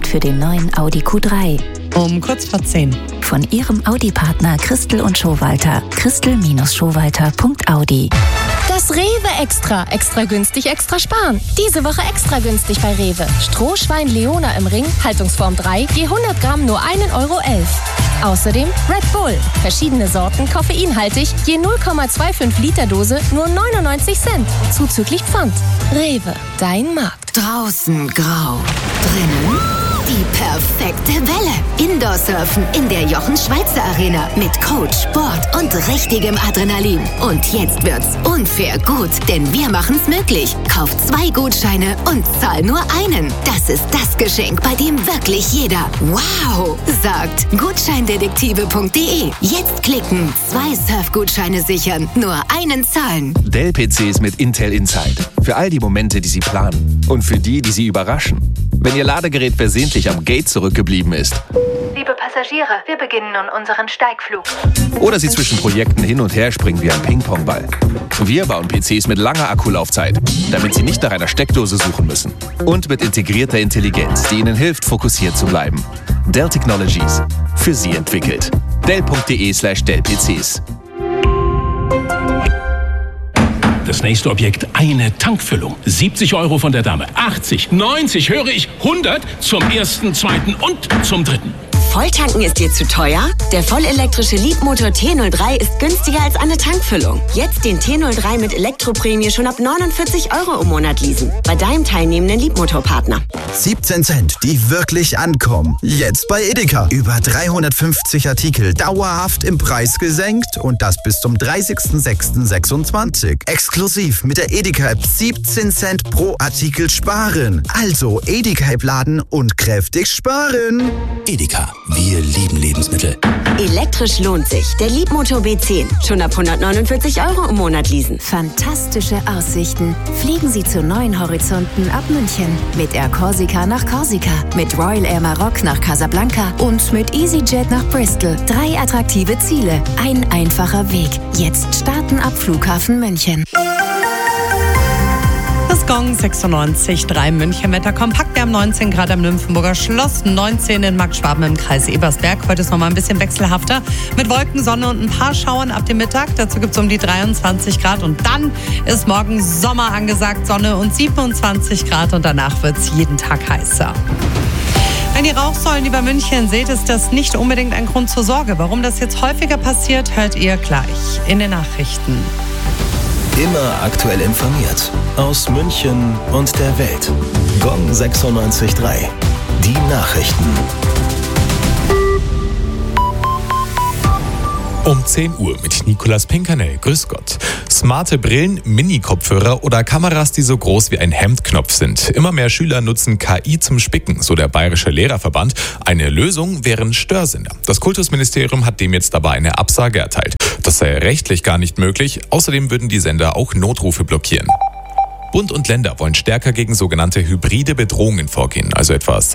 für den neuen Audi Q3. Um kurz vor 10. Von Ihrem Audi-Partner Christel und Schowalter. Christel-Schowalter.audi. Das Rewe Extra. Extra günstig, extra sparen. Diese Woche extra günstig bei Rewe. Strohschwein Leona im Ring, Haltungsform 3, je 100 Gramm nur 1,11 Euro. Außerdem Red Bull. Verschiedene Sorten, koffeinhaltig, je 0,25 Liter Dose nur 99 Cent. Zuzüglich Pfand. Rewe, dein Markt. Draußen grau, drinnen die perfekte Welle. Indoor-Surfen in der Jochen-Schweizer Arena mit Coach, Sport und richtigem Adrenalin. Und jetzt wird's unfair gut, denn wir machen's möglich. Kauf 2 Gutscheine und zahl nur einen. Das ist das Geschenk, bei dem wirklich jeder wow sagt. Gutscheindetektive.de. Jetzt klicken, 2 Surfgutscheine sichern, nur einen zahlen. Dell-PCs mit Intel Inside. Für all die Momente, die Sie planen. Und für die, die Sie überraschen. Wenn Ihr Ladegerät versehentlich am Gate zurückgeblieben ist. Liebe Passagiere, wir beginnen nun unseren Steigflug. Oder Sie zwischen Projekten hin und her springen wie ein Ping-Pong-Ball. Wir bauen PCs mit langer Akkulaufzeit, damit Sie nicht nach einer Steckdose suchen müssen. Und mit integrierter Intelligenz, die Ihnen hilft, fokussiert zu bleiben. Dell Technologies. Für Sie entwickelt. Dell.de/Dell-PCs. Das nächste Objekt, eine Tankfüllung. 70 Euro von der Dame, 80, 90, höre ich, 100 zum ersten, zweiten und zum dritten. Volltanken ist dir zu teuer? Der vollelektrische Leapmotor T03 ist günstiger als eine Tankfüllung. Jetzt den T03 mit Elektroprämie schon ab 49 Euro im Monat leasen. Bei deinem teilnehmenden Leapmotor-Partner. 17 Cent, die wirklich ankommen. Jetzt bei Edeka. Über 350 Artikel dauerhaft im Preis gesenkt und das bis zum 30.06.26. Exklusiv mit der Edeka-App 17 Cent pro Artikel sparen. Also Edeka-App laden und kräftig sparen. Edeka, wir lieben Lebensmittel. Elektrisch lohnt sich. Der Leapmotor B10. Schon ab 149 Euro im Monat leasen. Fantastische Aussichten. Fliegen Sie zu neuen Horizonten ab München. Mit Air Corsica nach Korsika, mit Royal Air Maroc nach Casablanca und mit EasyJet nach Bristol. 3 attraktive Ziele, ein einfacher Weg. Jetzt starten ab Flughafen München. Das Gong 96,3 München Wetter kompakt. Wir haben 19 Grad am Nymphenburger Schloss, 19 in Marktschwaben im Kreis Ebersberg. Heute ist noch mal ein bisschen wechselhafter mit Wolken, Sonne und ein paar Schauern ab dem Mittag. Dazu gibt es um die 23 Grad und dann ist morgen Sommer angesagt, Sonne und 27 Grad und danach wird es jeden Tag heißer. Wenn ihr Rauchsäulen über München seht, ist das nicht unbedingt ein Grund zur Sorge. Warum das jetzt häufiger passiert, hört ihr gleich in den Nachrichten. Immer aktuell informiert. Aus München und der Welt. Gong 96,3. Die Nachrichten. Um 10 Uhr mit Nicolas Pinkernell. Grüß Gott. Smarte Brillen, Mini-Kopfhörer oder Kameras, die so groß wie ein Hemdknopf sind. Immer mehr Schüler nutzen KI zum Spicken, so der Bayerische Lehrerverband. Eine Lösung wären Störsender. Das Kultusministerium hat dem jetzt aber eine Absage erteilt. Das sei rechtlich gar nicht möglich. Außerdem würden die Sender auch Notrufe blockieren. Bund und Länder wollen stärker gegen sogenannte hybride Bedrohungen vorgehen, also etwa